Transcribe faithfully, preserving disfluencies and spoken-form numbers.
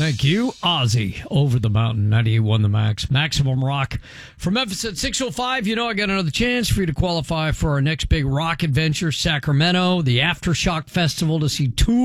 Thank you, Ozzy. Over the Mountain, ninety-eight point one The Max. Maximum Rock. From Memphis at six oh five, you know I got another chance for you to qualify for our next big rock adventure, Sacramento, the Aftershock Festival, to see Tool.